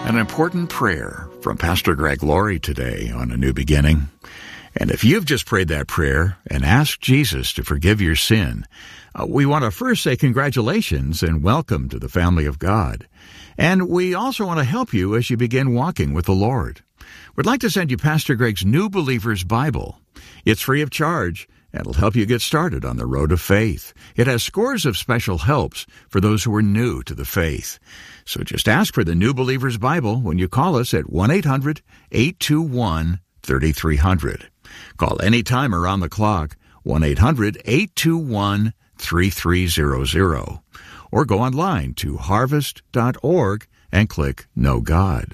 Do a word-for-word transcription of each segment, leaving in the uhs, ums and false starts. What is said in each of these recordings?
An important prayer from Pastor Greg Laurie today on A New Beginning. And if you've just prayed that prayer and asked Jesus to forgive your sin, uh, we want to first say congratulations and welcome to the family of God. And we also want to help you as you begin walking with the Lord. We'd like to send you Pastor Greg's New Believer's Bible. It's free of charge, and it'll help you get started on the road of faith. It has scores of special helps for those who are new to the faith. So just ask for the New Believer's Bible when you call us at one eight hundred eight two one three three zero zero. Call anytime around the clock, one eight hundred eight two one three three zero zero. Or go online to harvest dot org and click Know God.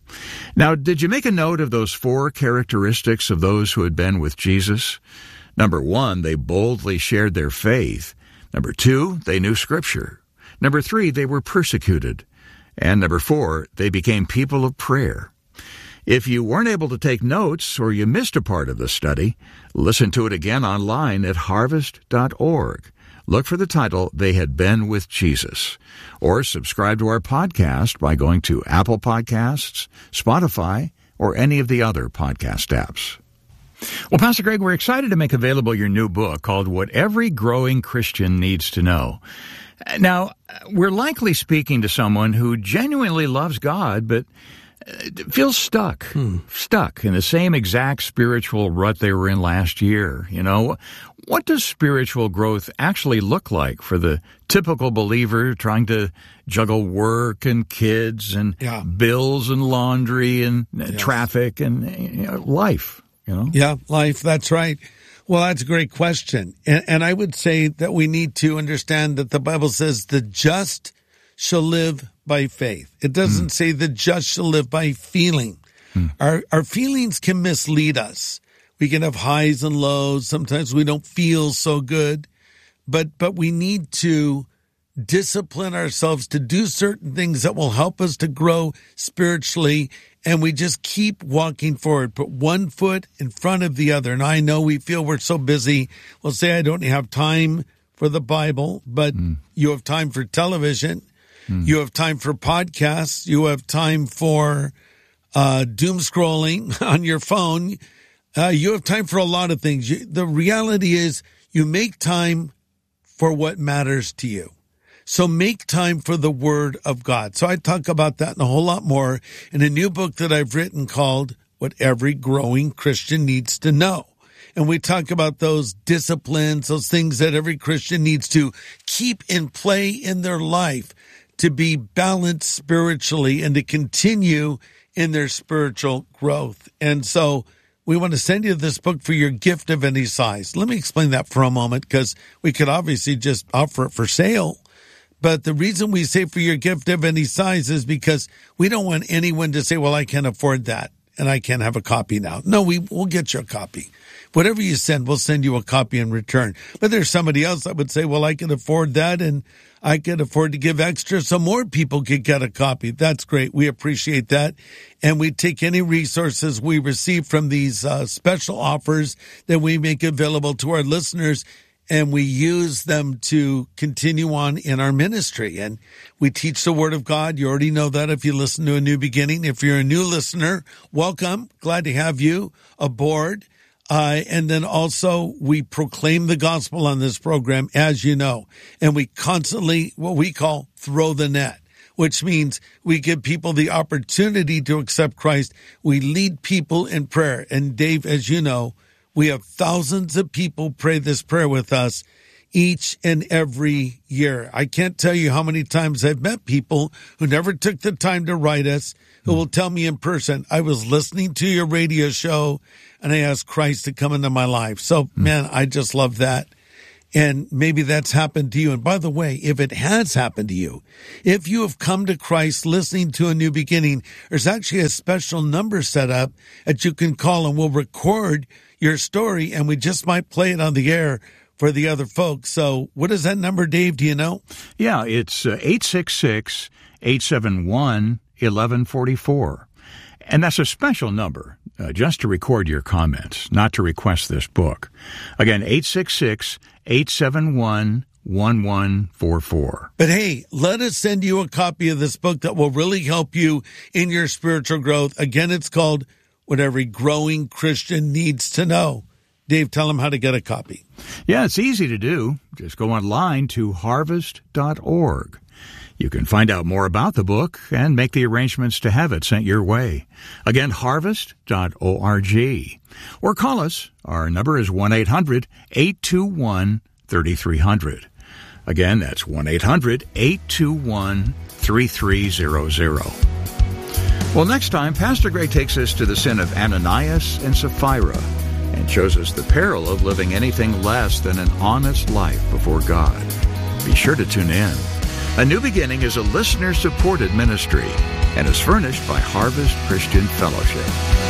Now, did you make a note of those four characteristics of those who had been with Jesus? Number one, they boldly shared their faith. Number two, they knew Scripture. Number three, they were persecuted. And number four, they became people of prayer. If you weren't able to take notes or you missed a part of the study, listen to it again online at harvest dot org. Look for the title, They Had Been with Jesus. Or subscribe to our podcast by going to Apple Podcasts, Spotify, or any of the other podcast apps. Well, Pastor Greg, we're excited to make available your new book called What Every Growing Christian Needs to Know. Now, we're likely speaking to someone who genuinely loves God, but feels stuck, hmm. stuck in the same exact spiritual rut they were in last year. You know, what does spiritual growth actually look like for the typical believer trying to juggle work and kids and yeah. bills and laundry and yes. traffic and you know, life? You know? Yeah, life, that's right. Well, that's a great question. And, and I would say that we need to understand that the Bible says the just shall live by faith. It doesn't mm. say the just shall live by feeling. Mm. Our our feelings can mislead us. We can have highs and lows. Sometimes we don't feel so good. But but we need to discipline ourselves to do certain things that will help us to grow spiritually, and we just keep walking forward. Put one foot in front of the other. And I know we feel we're so busy. We'll say, I don't have time for the Bible, but mm. you have time for television. Mm. You have time for podcasts. You have time for uh, doom scrolling on your phone. Uh, you have time for a lot of things. You, the reality is you make time for what matters to you. So make time for the Word of God. So I talk about that and a whole lot more in a new book that I've written called What Every Growing Christian Needs to Know. And we talk about those disciplines, those things that every Christian needs to keep in play in their life to be balanced spiritually and to continue in their spiritual growth. And so we want to send you this book for your gift of any size. Let me explain that for a moment, because we could obviously just offer it for sale. But the reason we say for your gift of any size is because we don't want anyone to say, well, I can't afford that and I can't have a copy now. No, we will get you a copy. Whatever you send, we'll send you a copy in return. But there's somebody else that would say, well, I can afford that and I can afford to give extra so more people could get a copy. That's great. We appreciate that. And we take any resources we receive from these uh, special offers that we make available to our listeners, and we use them to continue on in our ministry. And we teach the Word of God. You already know that if you listen to A New Beginning. If you're a new listener, welcome. Glad to have you aboard. Uh, and then also we proclaim the gospel on this program, as you know, and we constantly, what we call throw the net, which means we give people the opportunity to accept Christ. We lead people in prayer. And Dave, as you know, we have thousands of people pray this prayer with us each and every year. I can't tell you how many times I've met people who never took the time to write us, who will tell me in person, I was listening to your radio show and I asked Christ to come into my life. So, man, I just love that. And maybe that's happened to you. And by the way, if it has happened to you, if you have come to Christ listening to A New Beginning, there's actually a special number set up that you can call, and we'll record your story, and we just might play it on the air for the other folks. So what is that number, Dave? Do you know? Yeah, it's uh, eight six six, eight seven one, one one four four. And that's a special number, uh, just to record your comments, not to request this book. Again, eight six six, eight seven one, one one four four. But hey, let us send you a copy of this book that will really help you in your spiritual growth. Again, it's called What Every Growing Christian Needs to Know. Dave, tell them how to get a copy. Yeah, it's easy to do. Just go online to harvest dot org. You can find out more about the book and make the arrangements to have it sent your way. Again, harvest dot org. Or call us. Our number is one eight hundred eight two one three three zero zero. Again, that's one eight hundred eight two one three three zero zero. Well, next time, Pastor Greg takes us to the sin of Ananias and Sapphira and shows us the peril of living anything less than an honest life before God. Be sure to tune in. A New Beginning is a listener-supported ministry and is furnished by Harvest Christian Fellowship.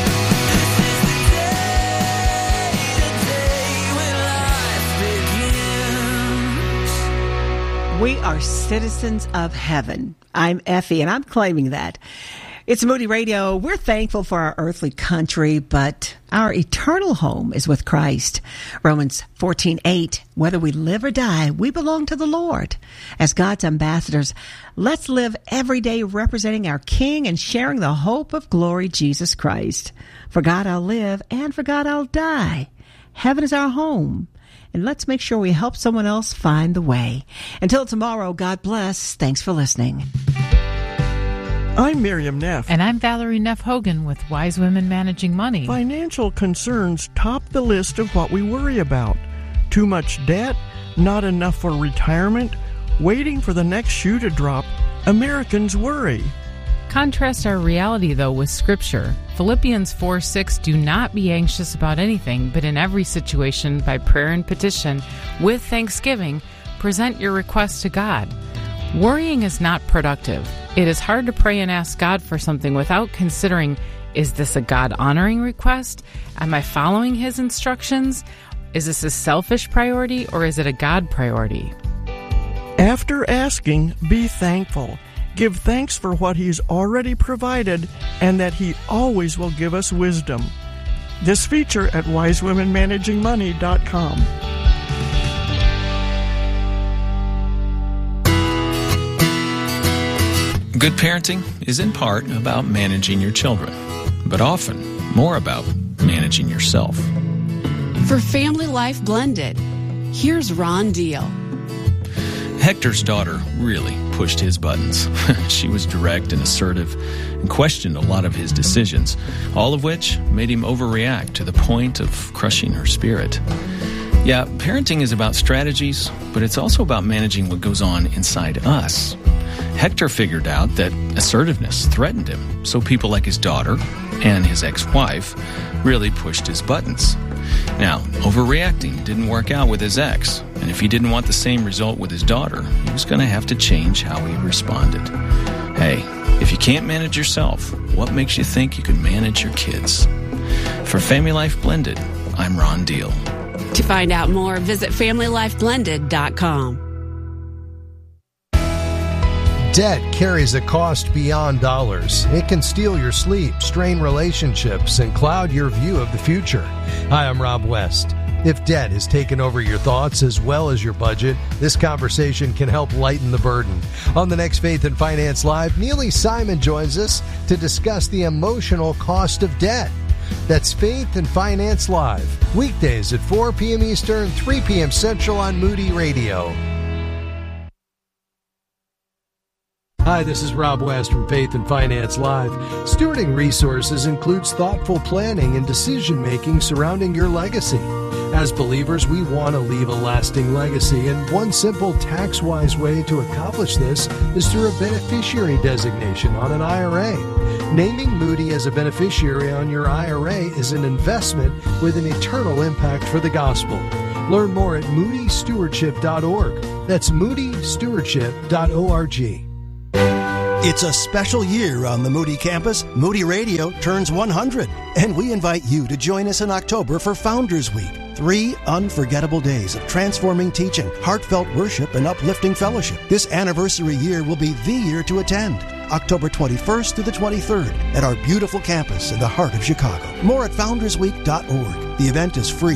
We are citizens of heaven. I'm Effie, and I'm claiming that. It's Moody Radio. We're thankful for our earthly country, but our eternal home is with Christ. Romans fourteen eight, whether we live or die, we belong to the Lord. As God's ambassadors, let's live every day representing our King and sharing the hope of glory, Jesus Christ. For God I'll live, and for God I'll die. Heaven is our home. And let's make sure we help someone else find the way. Until tomorrow, God bless. Thanks for listening. I'm Miriam Neff. And I'm Valerie Neff Hogan with Wise Women Managing Money. Financial concerns top the list of what we worry about. Too much debt, not enough for retirement, waiting for the next shoe to drop. Americans worry. Contrast our reality, though, with Scripture. Philippians four six, do not be anxious about anything, but in every situation, by prayer and petition, with thanksgiving, present your requests to God. Worrying is not productive. It is hard to pray and ask God for something without considering, is this a God-honoring request? Am I following His instructions? Is this a selfish priority, or is it a God priority? After asking, be thankful. Give thanks for what He's already provided and that He always will give us wisdom. This feature at wise women managing money dot com. Good parenting is in part about managing your children, but often more about managing yourself. For Family Life Blended, here's Ron Deal. Hector's daughter really pushed his buttons. She was direct and assertive and questioned a lot of his decisions, all of which made him overreact to the point of crushing her spirit. Yeah, parenting is about strategies, but it's also about managing what goes on inside us. Hector figured out that assertiveness threatened him, so people like his daughter and his ex-wife really pushed his buttons. Now, overreacting didn't work out with his ex, and if he didn't want the same result with his daughter, he was going to have to change how he responded. Hey, if you can't manage yourself, what makes you think you can manage your kids? For Family Life Blended, I'm Ron Deal. To find out more, visit family life blended dot com. Debt carries a cost beyond dollars. It can steal your sleep, strain relationships, and cloud your view of the future. Hi, I'm Rob West. If debt has taken over your thoughts as well as your budget, this conversation can help lighten the burden. On the next Faith and Finance Live, Neely Simon joins us to discuss the emotional cost of debt. That's Faith and Finance Live, weekdays at four p.m. Eastern, three p.m. Central on Moody Radio. Hi, this is Rob West from Faith and Finance Live. Stewarding resources includes thoughtful planning and decision-making surrounding your legacy. As believers, we want to leave a lasting legacy, and one simple tax-wise way to accomplish this is through a beneficiary designation on an I R A. Naming Moody as a beneficiary on your I R A is an investment with an eternal impact for the gospel. Learn more at moody stewardship dot org. That's moody stewardship dot org. It's a special year on the Moody campus. Moody Radio turns one hundred, and we invite you to join us in October for Founders Week. Three unforgettable days of transforming teaching, heartfelt worship, and uplifting fellowship. This anniversary year will be the year to attend. October twenty-first through the twenty-third at our beautiful campus in the heart of Chicago. More at founders week dot org. The event is free.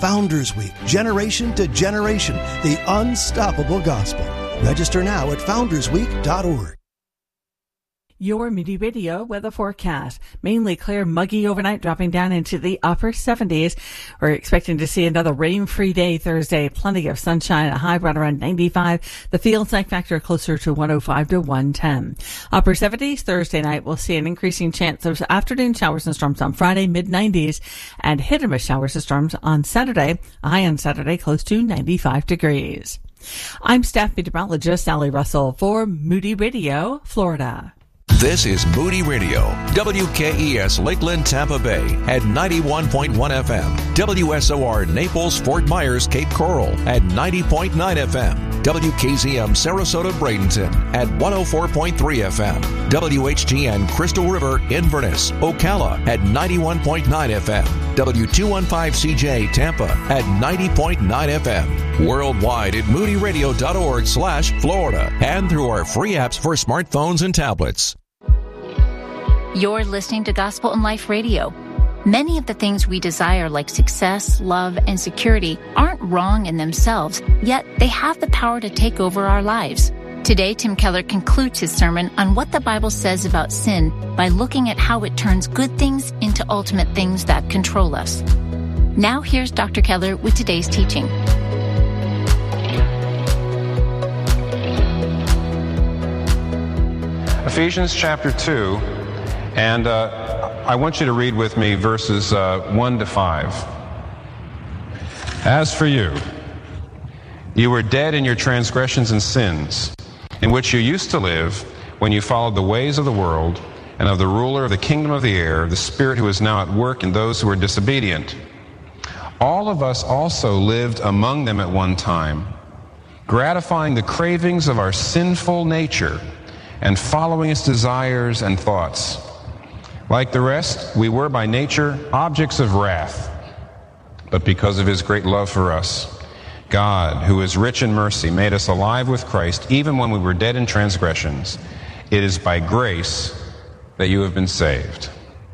Founders Week, Generation to Generation, the unstoppable gospel. Register now at founders week dot org. Your Moody Radio weather forecast. Mainly clear, muggy overnight, dropping down into the upper seventies. We're expecting to see another rain-free day Thursday. Plenty of sunshine, a high right around ninety-five. The field site factor closer to one oh five to one ten. Upper seventies Thursday night. We'll see an increasing chance of afternoon showers and storms on Friday, mid nineties. And hit-and-miss showers and storms on Saturday. A high on Saturday, close to ninety-five degrees. I'm staff meteorologist Sally Russell for Moody Radio, Florida. This is Moody Radio, W K E S Lakeland, Tampa Bay at ninety-one point one F M, W S O R Naples, Fort Myers, Cape Coral at ninety point nine F M, W K Z M Sarasota, Bradenton at one oh four point three F M, W H G N Crystal River, Inverness, Ocala at ninety-one point nine F M, W two fifteen C J Tampa at ninety point nine F M, worldwide at moody radio dot org slash Florida, and through our free apps for smartphones and tablets. You're listening to Gospel and Life Radio. Many of the things we desire, like success, love, and security, aren't wrong in themselves, yet they have the power to take over our lives. Today, Tim Keller concludes his sermon on what the Bible says about sin by looking at how it turns good things into ultimate things that control us. Now here's Doctor Keller with today's teaching. Ephesians chapter two. And uh, I want you to read with me verses uh, one to five. As for you, you were dead in your transgressions and sins, in which you used to live when you followed the ways of the world and of the ruler of the kingdom of the air, the spirit who is now at work in those who are disobedient. All of us also lived among them at one time, gratifying the cravings of our sinful nature and following its desires and thoughts. Like the rest, we were by nature objects of wrath. But because of his great love for us, God, who is rich in mercy, made us alive with Christ even when we were dead in transgressions. It is by grace that you have been saved.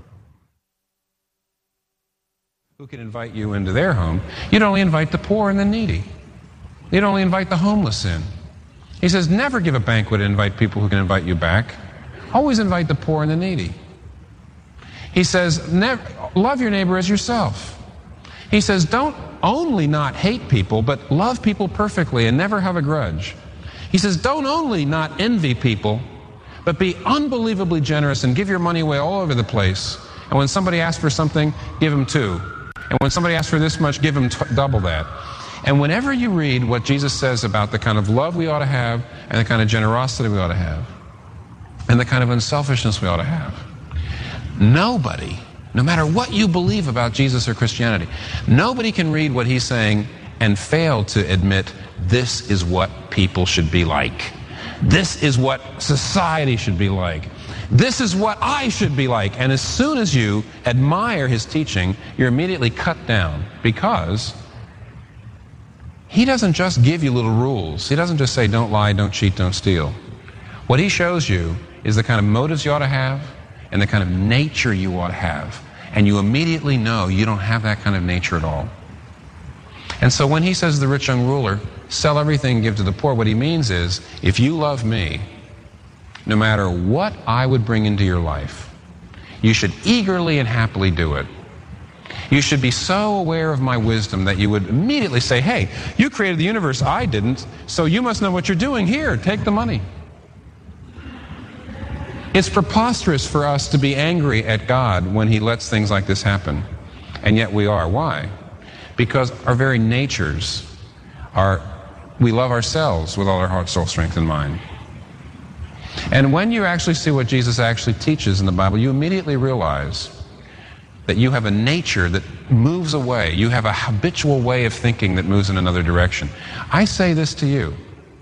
Who can invite you into their home? You'd only invite the poor and the needy. You'd only invite the homeless in. He says, never give a banquet and invite people who can invite you back. Always invite the poor and the needy. He says, never, love your neighbor as yourself. He says, don't only not hate people, but love people perfectly and never have a grudge. He says, don't only not envy people, but be unbelievably generous and give your money away all over the place. And when somebody asks for something, give them two. And when somebody asks for this much, give them t- double that. And whenever you read what Jesus says about the kind of love we ought to have and the kind of generosity we ought to have and the kind of unselfishness we ought to have, nobody, no matter what you believe about Jesus or Christianity, nobody can read what he's saying and fail to admit this is what people should be like. This is what society should be like. This is what I should be like. And as soon as you admire his teaching, you're immediately cut down, because he doesn't just give you little rules. He doesn't just say, don't lie, don't cheat, don't steal. What he shows you is the kind of motives you ought to have and the kind of nature you ought to have. And you immediately know you don't have that kind of nature at all. And so when he says to the rich young ruler, sell everything and give to the poor, what he means is, if you love me, no matter what I would bring into your life, you should eagerly and happily do it. You should be so aware of my wisdom that you would immediately say, hey, you created the universe, I didn't, so you must know what you're doing. Here, take the money. It's preposterous for us to be angry at God when he lets things like this happen. And yet we are. Why? Because our very natures are, we love ourselves with all our heart, soul, strength, and mind. And when you actually see what Jesus actually teaches in the Bible, you immediately realize that you have a nature that moves away. You have a habitual way of thinking that moves in another direction. I say this to you.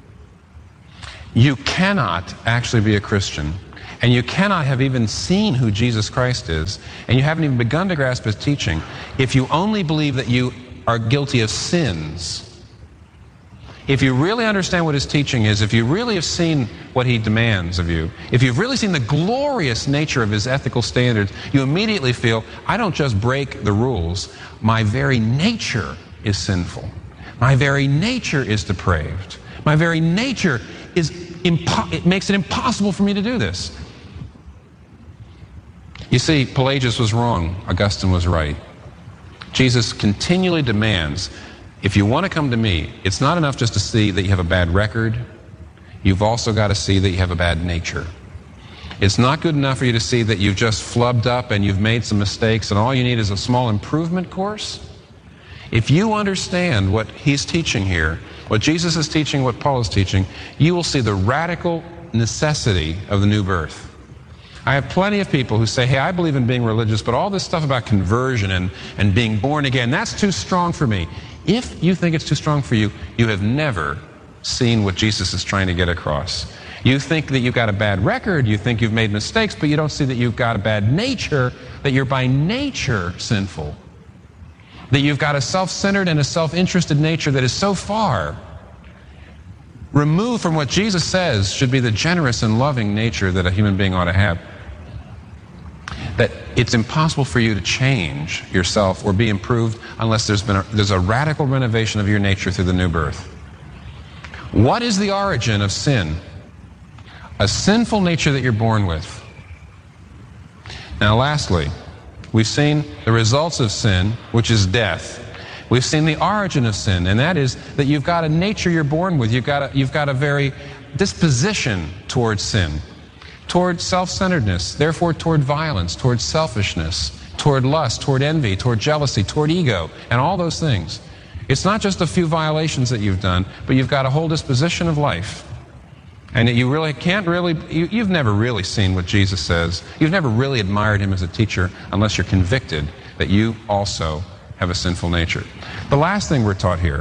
You cannot actually be a Christian, and you cannot have even seen who Jesus Christ is, and you haven't even begun to grasp his teaching, if you only believe that you are guilty of sins. If you really understand what his teaching is, if you really have seen what he demands of you, if you've really seen the glorious nature of his ethical standards, you immediately feel, I don't just break the rules, my very nature is sinful. My very nature is depraved. My very nature is impo- it makes it impossible for me to do this. You see, Pelagius was wrong. Augustine was right. Jesus continually demands, if you want to come to me, it's not enough just to see that you have a bad record. You've also got to see that you have a bad nature. It's not good enough for you to see that you've just flubbed up and you've made some mistakes and all you need is a small improvement course. If you understand what he's teaching here, what Jesus is teaching, what Paul is teaching, you will see the radical necessity of the new birth. I have plenty of people who say, hey, I believe in being religious, but all this stuff about conversion and, and being born again, that's too strong for me. If you think it's too strong for you, you have never seen what Jesus is trying to get across. You think that you've got a bad record, you think you've made mistakes, but you don't see that you've got a bad nature, that you're by nature sinful. That you've got a self-centered and a self-interested nature that is so far removed from what Jesus says should be the generous and loving nature that a human being ought to have, that it's impossible for you to change yourself or be improved unless there's been a, there's a radical renovation of your nature through the new birth. What is the origin of sin? A sinful nature that you're born with. Now, lastly, we've seen the results of sin, which is death. We've seen the origin of sin, and that is that you've got a nature you're born with. You've got a, you've got a very disposition towards sin, toward self-centeredness, therefore toward violence, toward selfishness, toward lust, toward envy, toward jealousy, toward ego, and all those things. It's not just a few violations that you've done, but you've got a whole disposition of life. And you really can't really, you, you've never really seen what Jesus says. You've never really admired him as a teacher unless you're convicted that you also have a sinful nature. The last thing we're taught here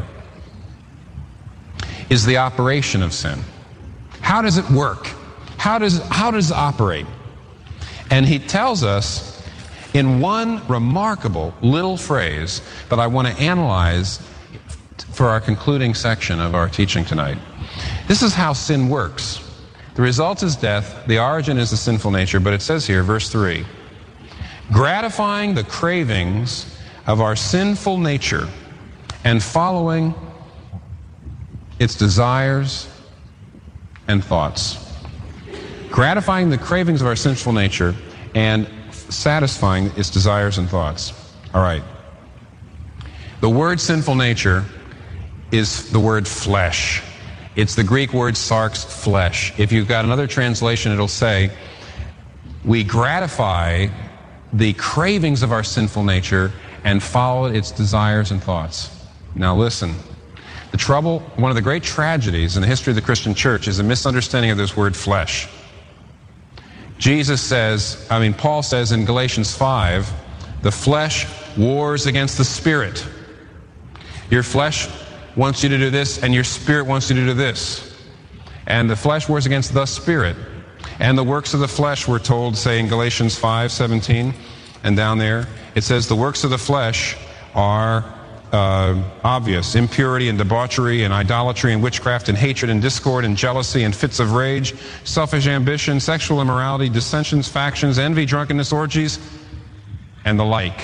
is the operation of sin. How does it work? How does, how does it operate? And he tells us in one remarkable little phrase that I want to analyze for our concluding section of our teaching tonight. This is how sin works. The result is death. The origin is the sinful nature. But it says here, verse three, gratifying the cravings of our sinful nature and following its desires and thoughts. Gratifying the cravings of our sinful nature and satisfying its desires and thoughts. All right. The word sinful nature is the word flesh. It's the Greek word sarx, flesh. If you've got another translation, it'll say, we gratify the cravings of our sinful nature and follow its desires and thoughts. Now listen, the trouble, one of the great tragedies in the history of the Christian church is a misunderstanding of this word flesh. Jesus says, I mean, Paul says in Galatians five, the flesh wars against the spirit. Your flesh wants you to do this, and your spirit wants you to do this. And the flesh wars against the spirit. And the works of the flesh, we're told, say in Galatians five seventeen, and down there, it says the works of the flesh are uh, obvious. Impurity and debauchery and idolatry and witchcraft and hatred and discord and jealousy and fits of rage, selfish ambition, sexual immorality, dissensions, factions, envy, drunkenness, orgies, and the like.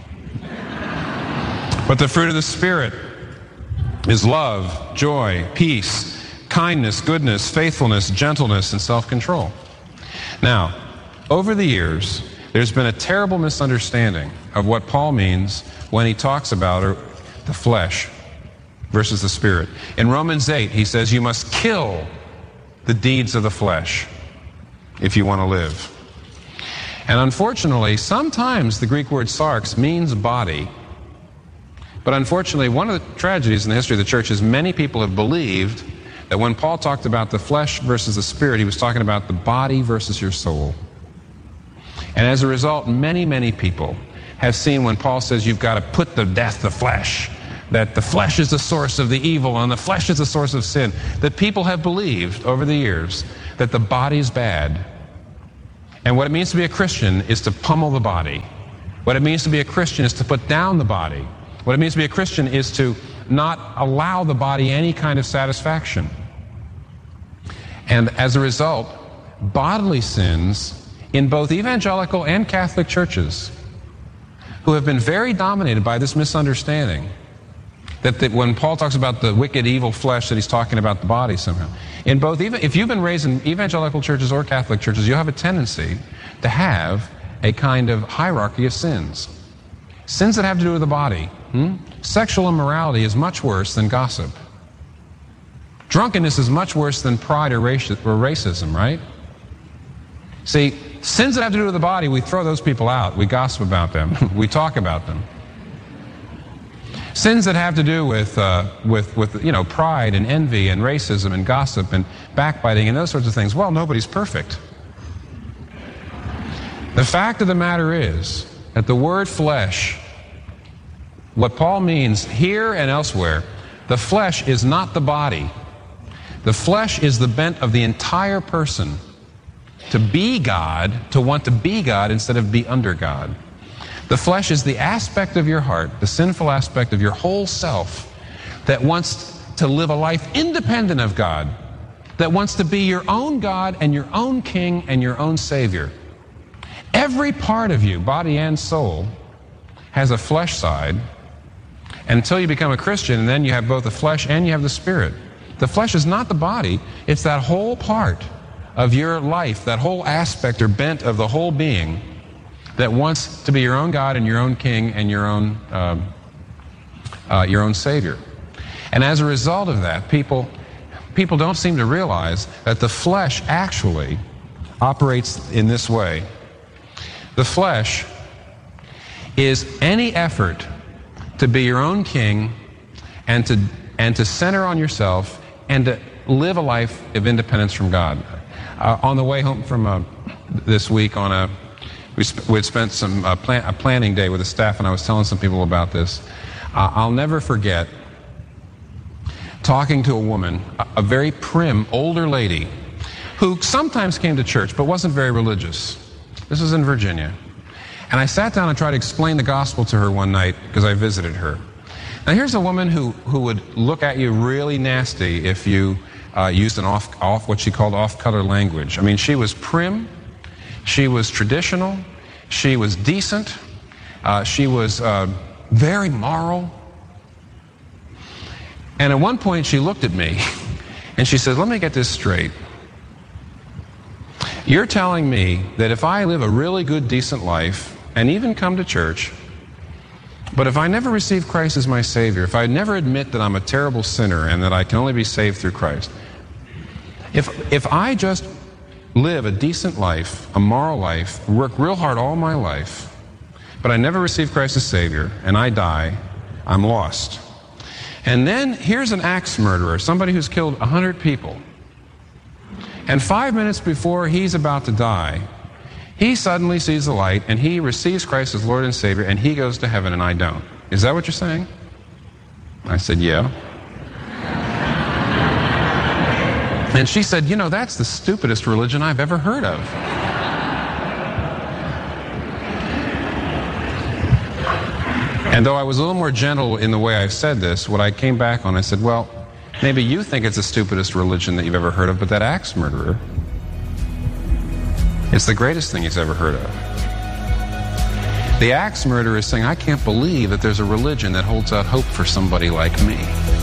But the fruit of the Spirit is love, joy, peace, kindness, goodness, faithfulness, gentleness, and self-control. Now, over the years, there's been a terrible misunderstanding of what Paul means when he talks about the flesh versus the spirit. In Romans eight, he says you must kill the deeds of the flesh if you want to live. And unfortunately, sometimes the Greek word sarx means body. But unfortunately, one of the tragedies in the history of the church is many people have believed that when Paul talked about the flesh versus the spirit, he was talking about the body versus your soul. And as a result, many, many people have seen when Paul says you've got to put to death the flesh, that the flesh is the source of the evil and the flesh is the source of sin, that people have believed over the years that the body's bad. And what it means to be a Christian is to pummel the body. What it means to be a Christian is to put down the body. What it means to be a Christian is to not allow the body any kind of satisfaction. And as a result, bodily sins in both evangelical and Catholic churches, who have been very dominated by this misunderstanding, That the, when Paul talks about the wicked, evil flesh, that he's talking about the body somehow. In both, even if you've been raised in evangelical churches or Catholic churches, you have a tendency to have a kind of hierarchy of sins. Sins that have to do with the body. Hmm? Sexual immorality is much worse than gossip. Drunkenness is much worse than pride or racism, right? See, sins that have to do with the body, we throw those people out. We gossip about them. We talk about them. Sins that have to do with, uh, with, with, you know, pride and envy and racism and gossip and backbiting and those sorts of things, well, nobody's perfect. The fact of the matter is that the word flesh, what Paul means here and elsewhere, the flesh is not the body. The flesh is the bent of the entire person to be God, to want to be God instead of be under God. The flesh is the aspect of your heart, the sinful aspect of your whole self that wants to live a life independent of God, that wants to be your own God and your own king and your own savior. Every part of you, body and soul, has a flesh side until you become a Christian, and then you have both the flesh and you have the spirit. The flesh is not the body, it's that whole part of your life, that whole aspect or bent of the whole being that wants to be your own God and your own king and your own uh, uh, your own savior. And as a result of that, people people don't seem to realize that the flesh actually operates in this way. The flesh is any effort to be your own king and to and to center on yourself and to live a life of independence from God. Uh, on the way home from uh, this week, on a we sp- we'd spent some uh, plan- a planning day with the staff, and I was telling some people about this. Uh, I'll never forget talking to a woman, a, a very prim older lady, who sometimes came to church but wasn't very religious. This was in Virginia, and I sat down and tried to explain the gospel to her one night because I visited her. Now here's a woman who who would look at you really nasty if you uh, used an off off what she called off-color language. I mean, she was prim. She was traditional, she was decent, uh, she was uh, very moral. And at one point she looked at me and she said, let me get this straight. You're telling me that if I live a really good, decent life and even come to church, but if I never receive Christ as my Savior, if I never admit that I'm a terrible sinner and that I can only be saved through Christ, if if I just live a decent life, a moral life, work real hard all my life, but I never receive Christ as Savior, and I die, I'm lost. And then here's an axe murderer, somebody who's killed a hundred people. And five minutes before he's about to die, he suddenly sees the light, and he receives Christ as Lord and Savior, and he goes to heaven, and I don't. Is that what you're saying? I said, yeah. And she said, you know, that's the stupidest religion I've ever heard of. And though I was a little more gentle in the way I said this, what I came back on, I said, well, maybe you think it's the stupidest religion that you've ever heard of, but that axe murderer, it's the greatest thing he's ever heard of. The axe murderer is saying, I can't believe that there's a religion that holds out hope for somebody like me.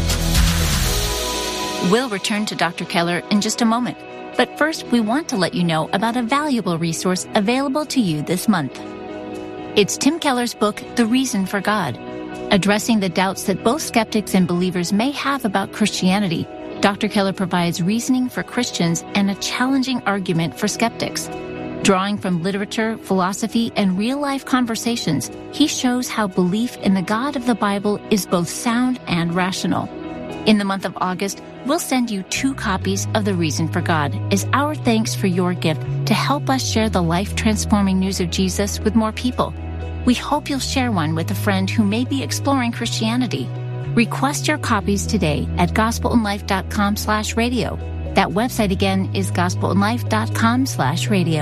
We'll return to Doctor Keller in just a moment. But first, we want to let you know about a valuable resource available to you this month. It's Tim Keller's book, The Reason for God. Addressing the doubts that both skeptics and believers may have about Christianity, Doctor Keller provides reasoning for Christians and a challenging argument for skeptics. Drawing from literature, philosophy, and real-life conversations, he shows how belief in the God of the Bible is both sound and rational. In the month of August, we'll send you two copies of The Reason for God as our thanks for your gift to help us share the life-transforming news of Jesus with more people. We hope you'll share one with a friend who may be exploring Christianity. Request your copies today at gospelinlife.com slash radio. That website again is gospelinlife.com slash radio.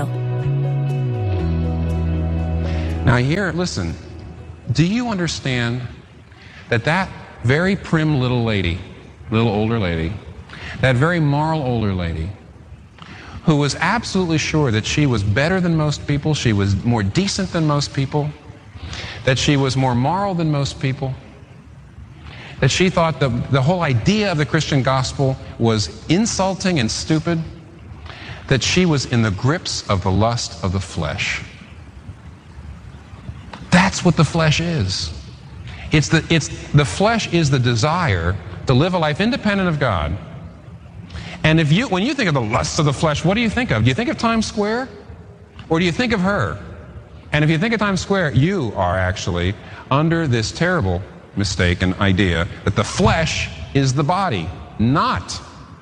Now here, listen, do you understand that that very prim little lady, little older lady, that very moral older lady, who was absolutely sure that she was better than most people, she was more decent than most people, that she was more moral than most people, that she thought the, the whole idea of the Christian gospel was insulting and stupid, that she was in the grips of the lust of the flesh. That's what the flesh is. It's the, it's, the flesh is the desire to live a life independent of God. And if you, when you think of the lust of the flesh, what do you think of? Do you think of Times Square? Or do you think of her? And if you think of Times Square, you are actually under this terrible mistaken idea that the flesh is the body. Not.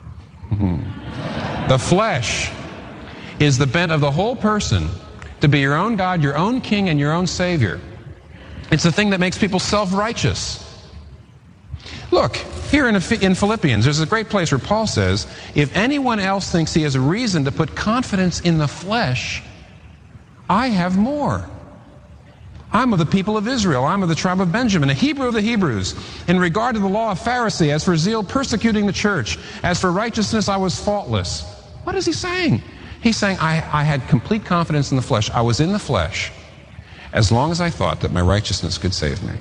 The flesh is the bent of the whole person to be your own God, your own king, and your own savior. It's the thing that makes people self-righteous. Look, here in, in Philippians, there's a great place where Paul says, if anyone else thinks he has a reason to put confidence in the flesh, I have more. I'm of the people of Israel. I'm of the tribe of Benjamin, a Hebrew of the Hebrews. In regard to the law of Pharisee, as for zeal, persecuting the church. As for righteousness, I was faultless. What is he saying? He's saying, I, I had complete confidence in the flesh. I was in the flesh as long as I thought that my righteousness could save me.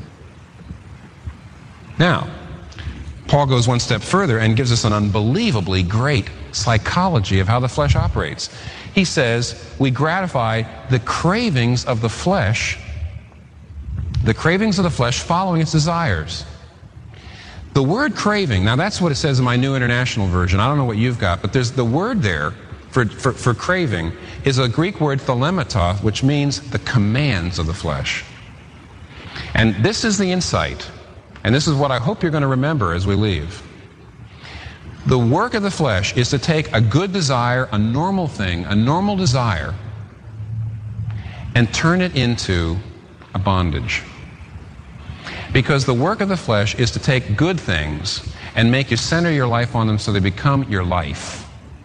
Now, Paul goes one step further and gives us an unbelievably great psychology of how the flesh operates. He says, we gratify the cravings of the flesh, the cravings of the flesh following its desires. The word craving, now that's what it says in my New International Version. I don't know what you've got, but there's the word there for, for, for craving is a Greek word thalemata, which means the commands of the flesh. And this is the insight, and this is what I hope you're going to remember as we leave. The work of the flesh is to take a good desire, a normal thing, a normal desire, and turn it into a bondage. Because the work of the flesh is to take good things and make you center your life on them so they become your life.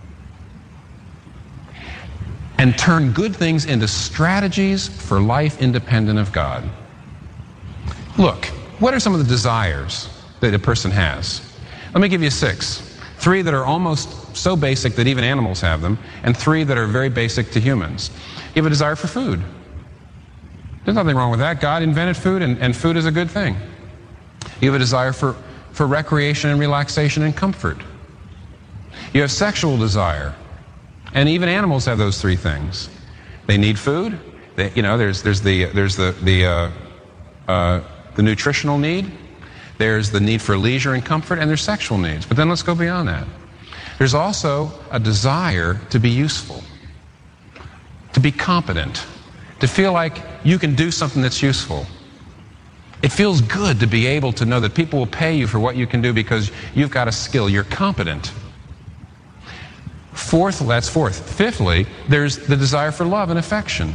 And turn good things into strategies for life independent of God. Look, what are some of the desires that a person has? Let me give you six. Three that are almost so basic that even animals have them, and three that are very basic to humans. You have a desire for food. There's nothing wrong with that. God invented food, and, and food is a good thing. You have a desire for, for recreation and relaxation and comfort. You have sexual desire. And even animals have those three things. They need food. They, you know, there's, there's, the, there's the, the, uh, uh, the nutritional need. There's the need for leisure and comfort, and there's sexual needs. But then let's go beyond that. There's also a desire to be useful, to be competent, to feel like you can do something that's useful. It feels good to be able to know that people will pay you for what you can do because you've got a skill, you're competent. Fourth, that's fourth. Fifthly, there's the desire for love and affection.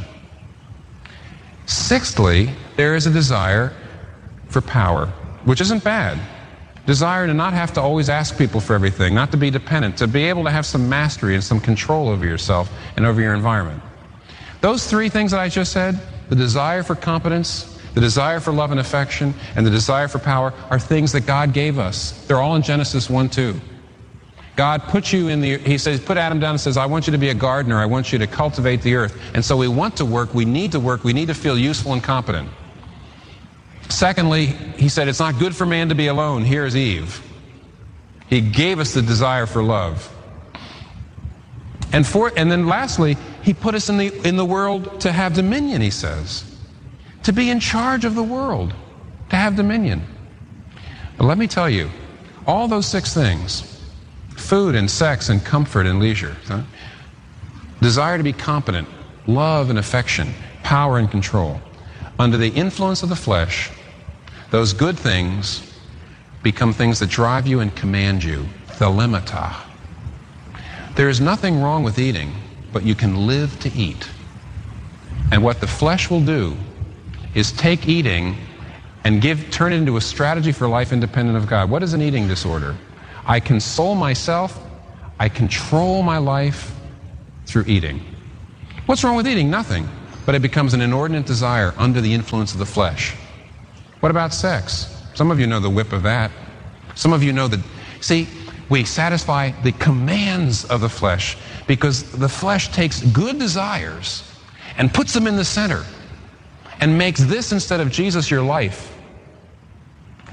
Sixthly, there is a desire for power, which isn't bad. Desire to not have to always ask people for everything, not to be dependent, to be able to have some mastery and some control over yourself and over your environment. Those three things that I just said, the desire for competence, the desire for love and affection, and the desire for power, are things that God gave us. They're all in Genesis one two. God put you in the, he says, put Adam down and says, I want you to be a gardener. I want you to cultivate the earth. And so we want to work, we need to work, we need to feel useful and competent. Secondly, he said, it's not good for man to be alone. Here's Eve. He gave us the desire for love. And fourth, and then lastly, he put us in the, in the world to have dominion, he says. To be in charge of the world. To have dominion. But let me tell you, all those six things, food and sex and comfort and leisure, huh? Desire to be competent, love and affection, power and control. Under the influence of the flesh, those good things become things that drive you and command you. Thalemata. There is nothing wrong with eating, but you can live to eat. And what the flesh will do is take eating and give, turn it into a strategy for life independent of God. What is an eating disorder? I console myself, I control my life through eating. What's wrong with eating? Nothing. But it becomes an inordinate desire under the influence of the flesh. What about sex? Some of you know the whip of that. Some of you know that, see, we satisfy the commands of the flesh because the flesh takes good desires and puts them in the center and makes this instead of Jesus your life.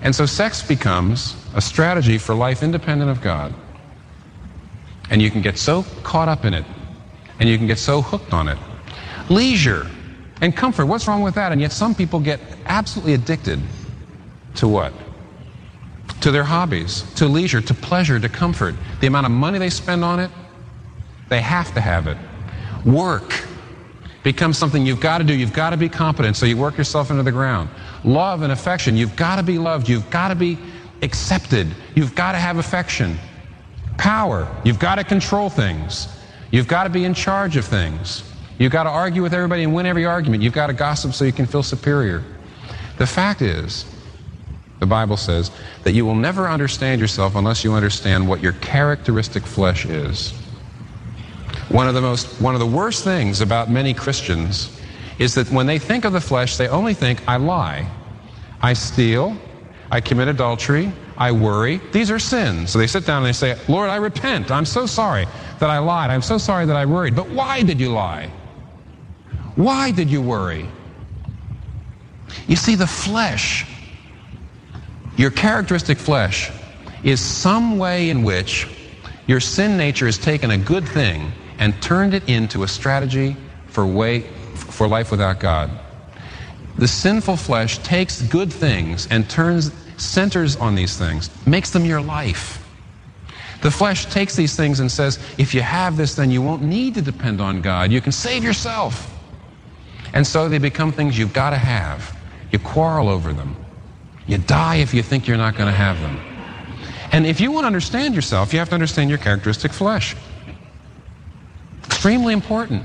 And so sex becomes a strategy for life independent of God. And you can get so caught up in it, and you can get so hooked on it. Leisure and comfort, what's wrong with that? And yet some people get absolutely addicted to what? To their hobbies, to leisure, to pleasure, to comfort. The amount of money they spend on it, they have to have it. Work becomes something you've got to do. You've got to be competent, so you work yourself into the ground. Love and affection, you've got to be loved. You've got to be accepted. You've got to have affection. Power, you've got to control things. You've got to be in charge of things. You've got to argue with everybody and win every argument. You've got to gossip so you can feel superior. The fact is, the Bible says that you will never understand yourself unless you understand what your characteristic flesh is. One of the most, one of the worst things about many Christians is that when they think of the flesh, they only think, I lie, I steal, I commit adultery, I worry. These are sins. So they sit down and they say, Lord, I repent. I'm so sorry that I lied. I'm so sorry that I worried. But why did you lie? Why did you worry? You see, the flesh, your characteristic flesh, is some way in which your sin nature has taken a good thing and turned it into a strategy for way, for life without God. The sinful flesh takes good things and turns, centers on these things, makes them your life. The flesh takes these things and says, if you have this, then you won't need to depend on God. You can save yourself. And so they become things you've got to have. You quarrel over them. You die if you think you're not going to have them. And if you want to understand yourself, you have to understand your characteristic flesh. Extremely important.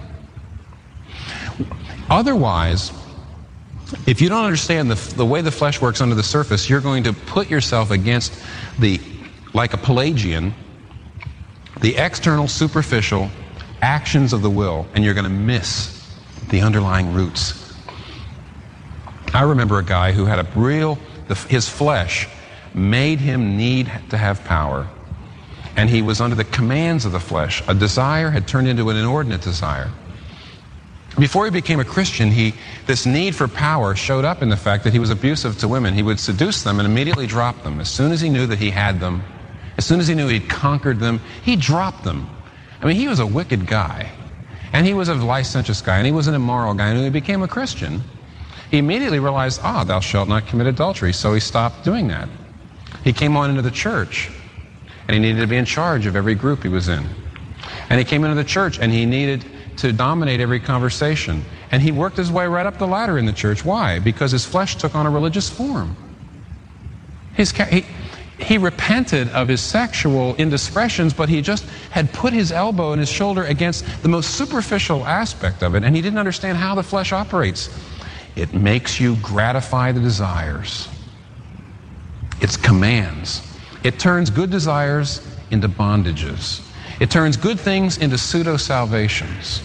Otherwise, if you don't understand the, the way the flesh works under the surface, you're going to put yourself against the, like a Pelagian, the external, superficial actions of the will, and you're going to miss the underlying roots. I remember a guy who had a real, the, his flesh made him need to have power. And he was under the commands of the flesh. A desire had turned into an inordinate desire. Before he became a Christian, he, this need for power showed up in the fact that he was abusive to women. He would seduce them and immediately drop them. As soon as he knew that he had them, as soon as he knew he'd conquered them, he dropped them. I mean, he was a wicked guy. And he was a licentious guy, and he was an immoral guy. And when he became a Christian, he immediately realized, ah, thou shalt not commit adultery. So he stopped doing that. He came on into the church, and he needed to be in charge of every group he was in. And he came into the church, and he needed to dominate every conversation. And he worked his way right up the ladder in the church. Why? Because his flesh took on a religious form. His, he, he repented of his sexual indiscretions, but he just had put his elbow and his shoulder against the most superficial aspect of it, and he didn't understand how the flesh operates. It makes you gratify the desires. It's commands. It turns good desires into bondages. It turns good things into pseudo-salvations.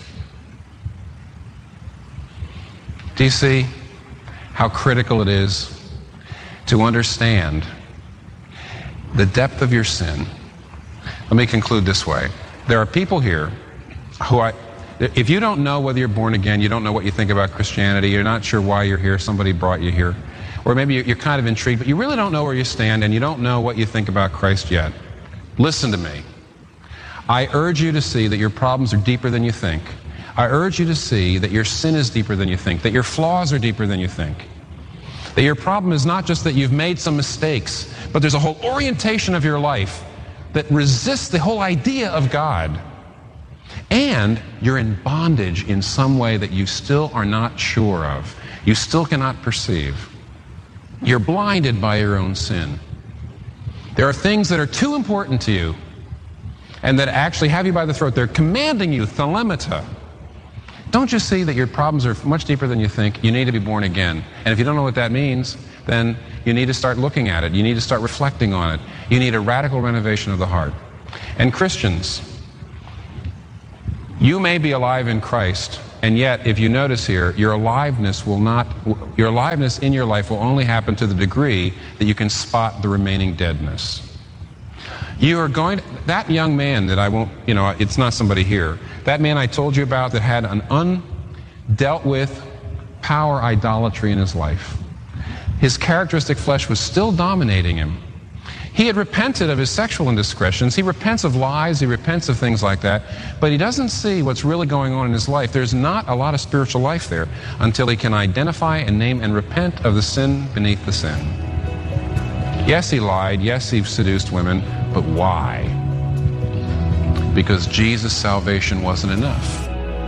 Do you see how critical it is to understand the depth of your sin? Let me conclude this way. There are people here who I, if you don't know whether you're born again, you don't know what you think about Christianity, you're not sure why you're here, somebody brought you here, or maybe you're kind of intrigued, but you really don't know where you stand and you don't know what you think about Christ yet. Listen to me. I urge you to see that your problems are deeper than you think. I urge you to see that your sin is deeper than you think, that your flaws are deeper than you think. That your problem is not just that you've made some mistakes, but there's a whole orientation of your life that resists the whole idea of God. And you're in bondage in some way that you still are not sure of. You still cannot perceive. You're blinded by your own sin. There are things that are too important to you and that actually have you by the throat. They're commanding you, thalemata. Don't you see that your problems are much deeper than you think? You need to be born again. And if you don't know what that means, then you need to start looking at it. You need to start reflecting on it. You need a radical renovation of the heart. And Christians, you may be alive in Christ, and yet, if you notice here, your aliveness will not, your aliveness in your life will only happen to the degree that you can spot the remaining deadness. You are going to, that young man that I won't, you know, it's not somebody here, that man I told you about that had an undealt with power idolatry in his life. His characteristic flesh was still dominating him. He had repented of his sexual indiscretions. He repents of lies. He repents of things like that. But he doesn't see what's really going on in his life. There's not a lot of spiritual life there until he can identify and name and repent of the sin beneath the sin. Yes, he lied. Yes, he seduced women. But why? Because Jesus' salvation wasn't enough.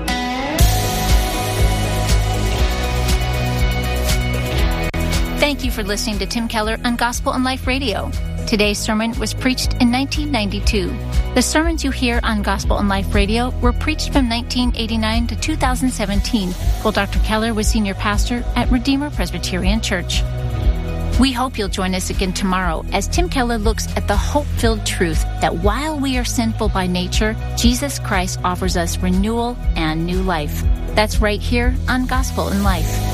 Thank you for listening to Tim Keller on Gospel and Life Radio. Today's sermon was preached in nineteen ninety-two. The sermons you hear on Gospel and Life Radio were preached from nineteen eighty-nine to two thousand seventeen, while Doctor Keller was senior pastor at Redeemer Presbyterian Church. We hope you'll join us again tomorrow as Tim Keller looks at the hope-filled truth that while we are sinful by nature, Jesus Christ offers us renewal and new life. That's right here on Gospel and Life.